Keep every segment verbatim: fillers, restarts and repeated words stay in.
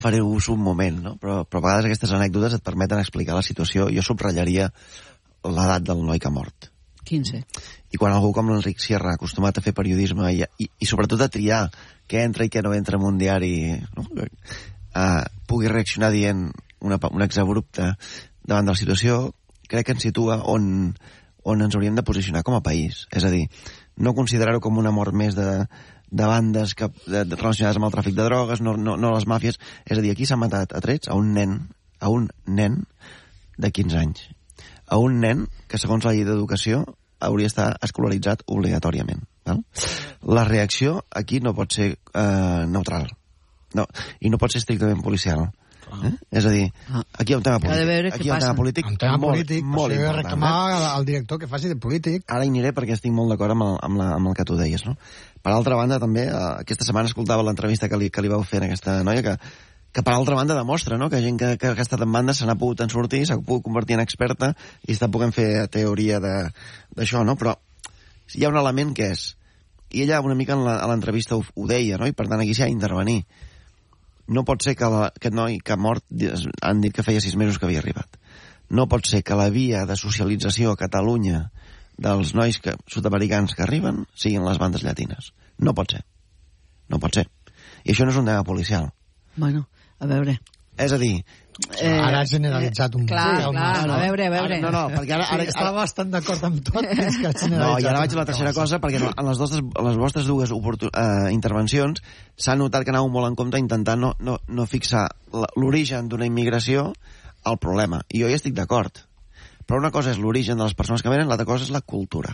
faré ús un moment, no? Però, però a vegades aquestes anècdotes et permeten explicar la situació. Jo subratllaria l'edat del noi que ha mort. quinze. I quan algú com l'Enric Sierra, acostumat a fer periodisme i, i, i sobretot a triar què entra i què no entra en un diari, no? Uh, pugui reaccionar dient una, un exabrupte davant de la situació, crec que ens situa on, on ens hauríem de posicionar com a país. És a dir, no considerar-ho com una mort més de, de bandes que, de, de, relacionades amb el tràfic de drogues, no, no, no les màfies. És a dir, aquí s'ha matat a trets a un nen, a un nen de quinze anys. A un nen que, segons la llei d'educació, hauria d'estar escolaritzat obligatòriament. Val? La reacció aquí no pot ser eh, neutral. No, i no pot ser estrictament policial. Eh? És a dir, aquí hi ha un tema polític. Aquí hi ha un tema polític un tema molt, polític, molt important. reclamar eh? al director que faci de polític. Ara hi aniré perquè estic molt d'acord amb, el, amb, la, amb el que tu deies, no? Per altra banda, també, eh, aquesta setmana escoltava l'entrevista que li, que li vau fer a aquesta noia, que, que per altra banda demostra, no?, que gent que, que, que ha estat en banda se n'ha pogut en sortir, s'ha pogut convertir en experta i està podent fer teoria d'això, no? Però hi ha un element que és, i ella una mica en la, a l'entrevista ho, ho deia, no?, i per tant aquí s'ha d'intervenir. No pot ser que la, aquest noi que ha mort, han dit que feia sis mesos que havia arribat. No pot ser que la via de socialització a Catalunya dels nois que, sud-americans que arriben siguin les bandes llatines. No pot ser. No pot ser. I això no és un tema policial. Bueno, a veure... És a dir... Eh, ara has generalitzat un... Eh, clar, sí, clar, a veure, a veure... Ara, no, no, perquè ara... ara, ara està bastant d'acord amb tot, és que has generalitzat... No, i ara vaig a la tercera cosa, perquè en les, vostres, les vostres dues eh, intervencions s'ha notat que anàveu molt en compte intentant no, no, no fixar l'origen d'una immigració al problema. I jo hi estic d'acord. Però una cosa és l'origen de les persones que venen, l'altra cosa és la cultura.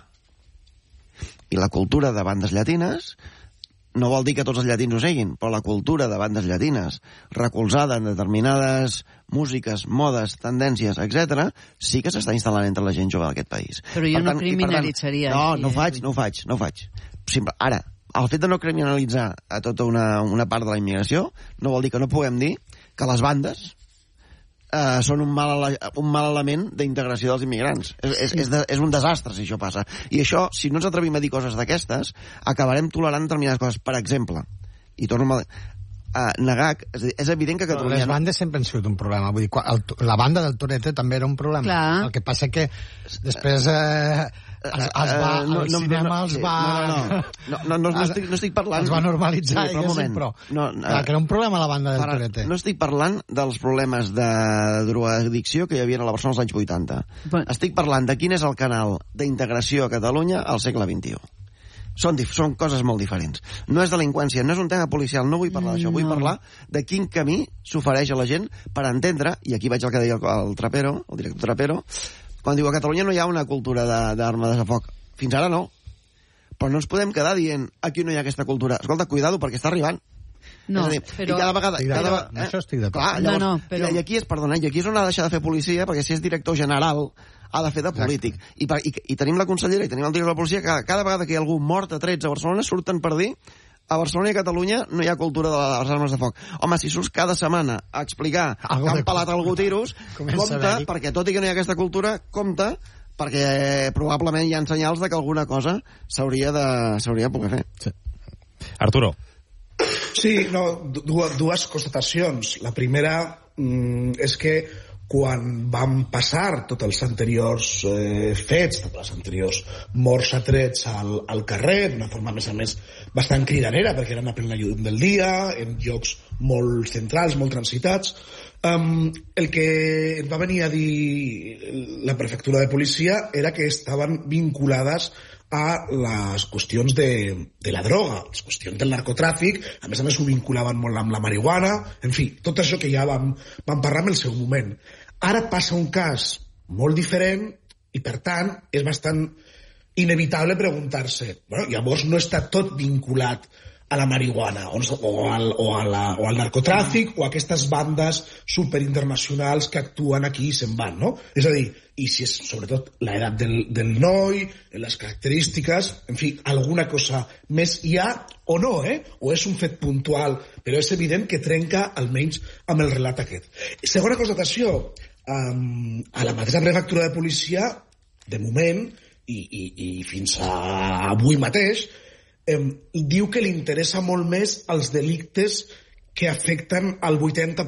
I la cultura de bandes llatines... No vol dir que tots els llatins ho seguin, però la cultura de bandes llatines, recolzada en determinades músiques, modes, tendències, etcètera, sí que s'està instal·lant entre la gent jove d'aquest país. Però jo per tant, no criminalitzaria. Tant, no, no ho faig, no ho faig, no ho faig. Simple. Ara, el fet de no criminalitzar a tota una, una part de la immigració no vol dir que no puguem dir que les bandes Uh, són un mal, un mal element d'integració dels immigrants. És, és, és, de, és un desastre si això passa. I això, si no ens atrevim a dir coses d'aquestes, acabarem tolerant determinades coses. Per exemple, i torno a... Uh, negar... És, és evident que Catalunya... Les bandes sempre han sigut un problema. Vull dir, el, la banda del Torete també era un problema. Clar. El que passa que després... Eh, es, es va, uh, no, el no, cinema no, els va... No, no, no, no, no, no, estic, no estic parlant... Els va normalitzar, sí, però, un però no, clar, que era un problema la banda del para, Torete. No estic parlant dels problemes de drogadicció que hi havia a la Barcelona als anys vuitanta. But... Estic parlant de quin és el canal d'integració a Catalunya al segle vint-i-u. Són, són coses molt diferents. No és delinqüència, no és un tema policial, no vull parlar d'això, no. Vull parlar de quin camí s'ofereix a la gent per entendre, i aquí vaig al que deia el, el Trapero, el director Trapero, quan diu a Catalunya no hi ha una cultura d'armes de, de foc. Fins ara no. Però no ens podem quedar dient aquí no hi ha aquesta cultura. Escolta, cuidado, perquè està arribant. No, és a dir, però... I cada vegada... Cada, eh? Això estic d'acord. Clar, llavors, no, no, però... I aquí és, perdona, i aquí és on ha de deixar de fer policia, perquè si és director general ha de fer de polític. I, i, I tenim la consellera i tenim el director de la policia que cada vegada que hi ha algú mort a trets a Barcelona surten per dir a Barcelona i a Catalunya no hi ha cultura de les armes de foc. Home, si surts cada setmana a explicar algo que han pelat algú tiros, compte, perquè tot i que no hi ha aquesta cultura, compte, perquè eh, probablement hi ha senyals de que alguna cosa s'hauria de, s'hauria de poder fer. Sí. Arturo. Sí, no, dues, dues constatacions. La primera mm, és que quan van passar tots els anteriors eh, fets, tots els anteriors morts a trets al, al carrer, d'una forma, a més a més, bastant cridanera, perquè eren a plena llum del dia, en llocs molt centrals, molt transitats, um, el que ens va venir a dir la prefectura de policia era que estaven vinculades a les qüestions de, de la droga, les qüestions del narcotràfic, a més a més ho vinculaven molt amb la marihuana, en fi, tot això que ja vam, vam parlar en el seu moment. Ara passa un cas molt diferent i, per tant, és bastant inevitable preguntar-se, bueno, llavors no està tot vinculat a la marihuana o, o, al, o, a la, o al narcotràfic o a aquestes bandes superinternacionals que actuen aquí i se'n van, no? És a dir, i si és sobretot l'edat del, del noi, les característiques, en fi, alguna cosa més hi ha o no, eh? O és un fet puntual, però és evident que trenca almenys amb el relat aquest. Segona constatació, um, a la mateixa prefectura de policia, de moment, i, i, i fins a avui mateix, Eh, diu que li interessa molt més els delictes que afecten el vuitanta